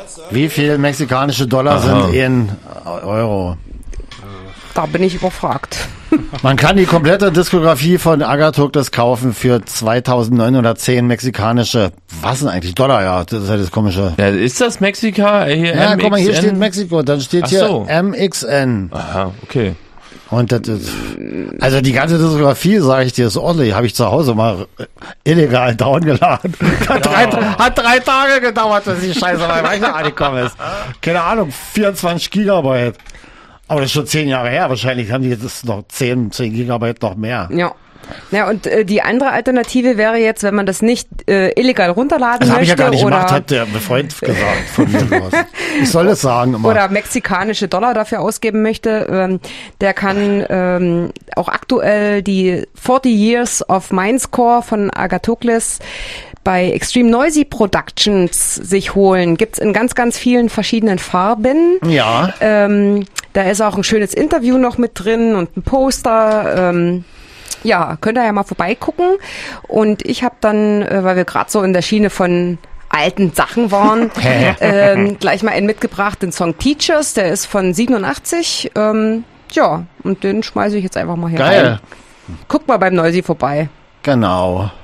Wie viel mexikanische Dollar sind in Euro? Da bin ich überfragt. Man kann die komplette Diskografie von Agathocles kaufen für 2.910 mexikanische, was sind eigentlich Dollar, ja, das ist ja das Komische. Ja, ist das Mexika? Hier Ja, MXN? guck mal, hier steht Mexiko, dann steht hier so. MXN. Aha, okay. Und das ist, also die ganze Diskografie, sage ich dir, ist ordentlich. Habe ich zu Hause mal illegal downgeladen. Hat 3 Tage gedauert, bis die Scheiße beim Rechner angekommen ist. Keine Ahnung, 24 Gigabyte. Aber das ist schon 10 Jahre her. Wahrscheinlich haben die jetzt noch 10 Gigabyte noch mehr. Ja. Ja, und die andere Alternative wäre jetzt, wenn man das nicht illegal runterladen das möchte. Das habe ich ja gar nicht oder gemacht, hat der Freund gesagt von mir aus. Ich soll das sagen immer. Oder mexikanische Dollar dafür ausgeben möchte, der kann auch aktuell die 40 Years of Mindscore von Agathocles bei Extreme Noisy Productions sich holen. Gibt's in ganz, ganz vielen verschiedenen Farben. Ja. Da ist auch ein schönes Interview noch mit drin und ein Poster. Ja, könnt ihr ja mal vorbeigucken. Und ich habe dann, weil wir gerade so in der Schiene von alten Sachen waren, gleich mal einen mitgebracht, den Song Teachers, der ist von 87. Ja, und den schmeiße ich jetzt einfach mal hier Geil. rein. Guck mal beim Noisy vorbei. Genau.